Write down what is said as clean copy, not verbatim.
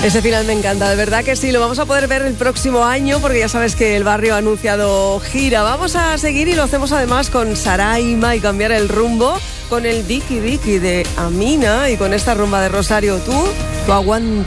Ese final me encanta, de verdad que sí, lo vamos a poder ver el próximo año porque ya sabes que el barrio ha anunciado gira. Vamos a seguir y lo hacemos además con Saraima y cambiar el rumbo con el Diki Diki de Amina y con esta rumba de Rosario. Tú aguanta.